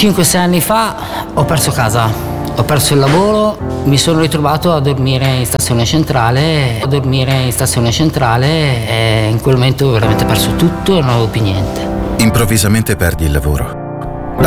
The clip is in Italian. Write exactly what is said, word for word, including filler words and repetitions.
cinque sei anni fa ho perso casa, ho perso il lavoro, mi sono ritrovato a dormire in stazione centrale, a dormire in stazione centrale e in quel momento ho veramente perso tutto e non avevo più niente. Improvvisamente perdi il lavoro.